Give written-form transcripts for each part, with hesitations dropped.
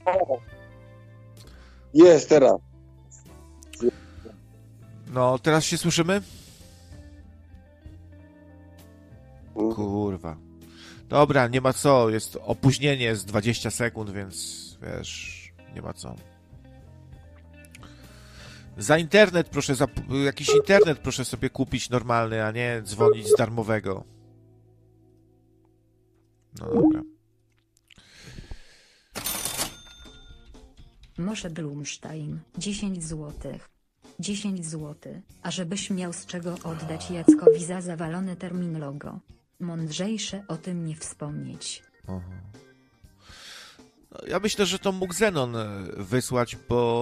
O, jest teraz. No, teraz się słyszymy? Kurwa. Dobra, nie ma co. Jest opóźnienie z 20 sekund, więc wiesz, nie ma co. Za internet proszę, jakiś internet proszę sobie kupić normalny, a nie dzwonić z darmowego. No dobra. Moshe Blumstein, 10 złotych. 10 zł, a żebyś miał z czego oddać Jackowi za zawalony termin logo. Mądrzejsze o tym nie wspomnieć. Aha. No, ja myślę, że to mógł Zenon wysłać,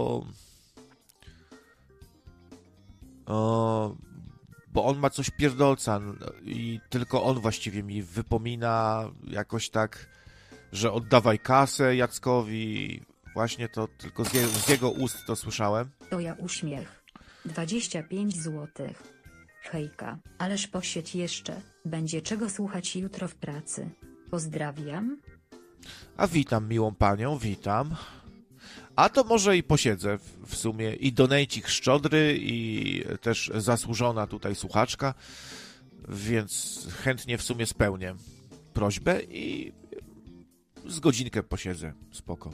bo on ma coś pierdolca i tylko on właściwie mi wypomina jakoś tak, że oddawaj kasę Jackowi. Właśnie to tylko z jego ust to słyszałem. To ja uśmiech. 25 złotych. Hejka, ależ posiedź jeszcze, będzie czego słuchać jutro w pracy. Pozdrawiam. A witam miłą panią, witam. A to może i posiedzę w sumie. I donejcik szczodry, i też zasłużona tutaj słuchaczka, więc chętnie w sumie spełnię prośbę i z godzinkę posiedzę. Spoko.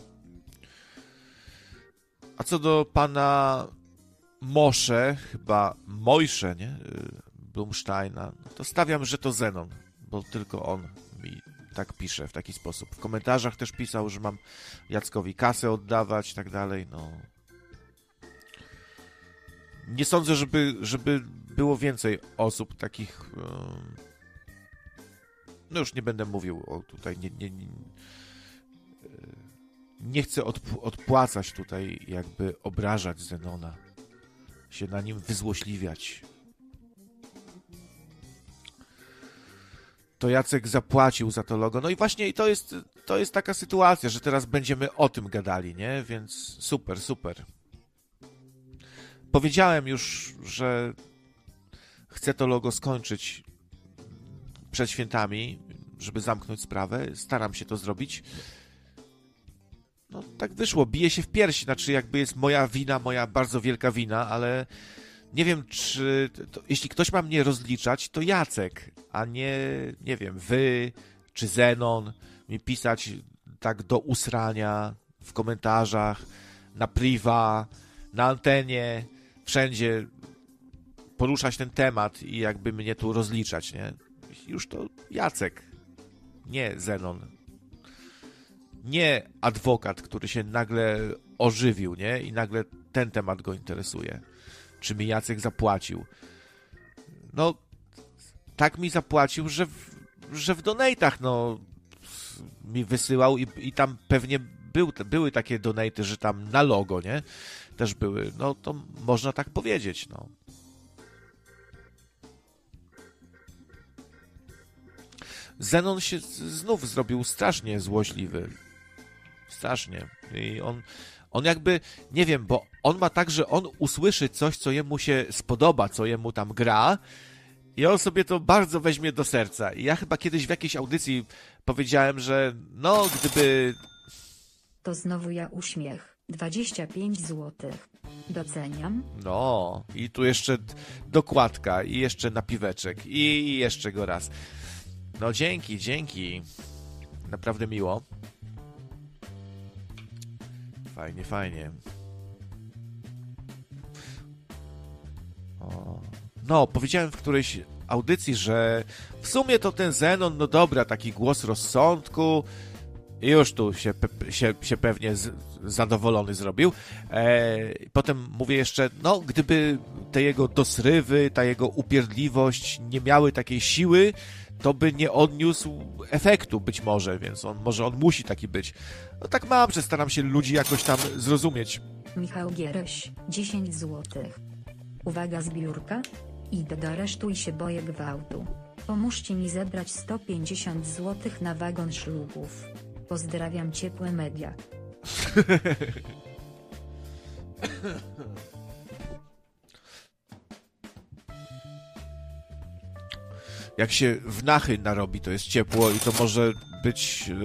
A co do pana Moshe, chyba Mojsze, nie? Blumsteina, to stawiam, że to Zenon, bo tylko on mi tak pisze w taki sposób. W komentarzach też pisał, że mam Jackowi kasę oddawać i tak dalej, no. Nie sądzę, żeby było więcej osób takich... No już nie będę mówił o tutaj... Nie chcę odpłacać tutaj, jakby obrażać Zenona. Się na nim wyzłośliwiać. To Jacek zapłacił za to logo. No i właśnie to jest taka sytuacja, że teraz będziemy o tym gadali, nie? Więc super, super. Powiedziałem już, że chcę to logo skończyć przed świętami, żeby zamknąć sprawę. Staram się to zrobić. No tak wyszło, bije się w piersi, znaczy jakby jest moja wina, moja bardzo wielka wina, ale nie wiem, czy jeśli ktoś ma mnie rozliczać, to Jacek, a nie wiem, wy czy Zenon mi pisać tak do usrania w komentarzach, na priwa, na antenie, wszędzie poruszać ten temat i jakby mnie tu rozliczać, nie? Już to Jacek, nie Zenon. Nie adwokat, który się nagle ożywił, nie? I nagle ten temat go interesuje. Czy mi Jacek zapłacił? No, tak mi zapłacił, że w donate'ach, no, mi wysyłał i tam pewnie były takie donate'y, że tam na logo, nie? Też były. No, to można tak powiedzieć, no. Zenon się znów zrobił strasznie złośliwy. Strasznie. I on jakby, nie wiem, bo on ma tak, że on usłyszy coś, co jemu się spodoba, co jemu tam gra i on sobie to bardzo weźmie do serca. I ja chyba kiedyś w jakiejś audycji powiedziałem, że no, gdyby... To znowu ja uśmiech. 25 złotych. Doceniam. No, i tu jeszcze dokładka, i jeszcze napiweczek, i jeszcze go raz. No dzięki. Naprawdę miło. Fajnie. O. No, powiedziałem w którejś audycji, że w sumie to ten Zenon, no dobra, taki głos rozsądku i już tu się pewnie zadowolony zrobił. Potem mówię jeszcze, no gdyby te jego dosrywy, ta jego upierdliwość nie miały takiej siły, to by nie odniósł efektu być może, więc może on musi taki być. No tak mam, że staram się ludzi jakoś tam zrozumieć. Michał Giereś, 10 złotych. Uwaga zbiórka? Idę do aresztu i się boję gwałtu. Pomóżcie mi zebrać 150 złotych na wagon ślubów. Pozdrawiam ciepłe media. Jak się w nachy narobi, to jest ciepło i to może być